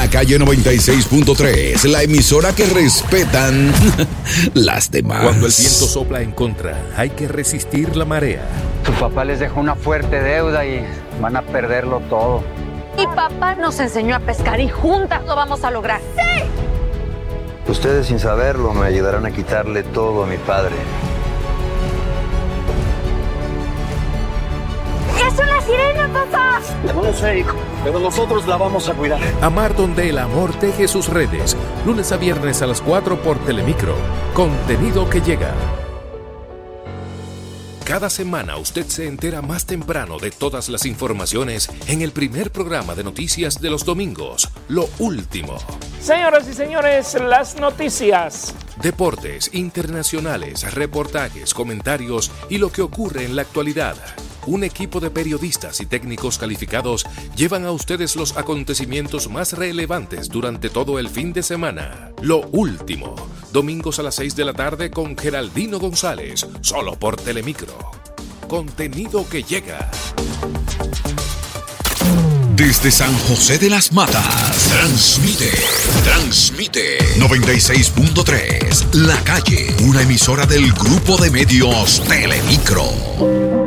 La Calle 96.3, la emisora que respetan las demás. Cuando el viento sopla en contra, hay que resistir la marea. Tu papá les dejó una fuerte deuda y van a perderlo todo. Mi papá nos enseñó a pescar y juntas lo vamos a lograr. ¡Sí! Ustedes sin saberlo me ayudarán a quitarle todo a mi padre. ¡Es una sirena, papá! No lo sé, hijo, pero nosotros la vamos a cuidar. Amar donde el amor teje sus redes. Lunes a viernes a las 4 por Telemicro. Contenido que llega. Cada semana usted se entera más temprano de todas las informaciones en el primer programa de noticias de los domingos, Lo Último. Señoras y señores, las noticias. Deportes internacionales, reportajes, comentarios y lo que ocurre en la actualidad. Un equipo de periodistas y técnicos calificados llevan a ustedes los acontecimientos más relevantes durante todo el fin de semana. Lo Último, domingos a las 6 de la tarde con Geraldino González, solo por Telemicro. Contenido que llega. Desde San José de las Matas, transmite 96.3, La Calle, una emisora del grupo de medios Telemicro.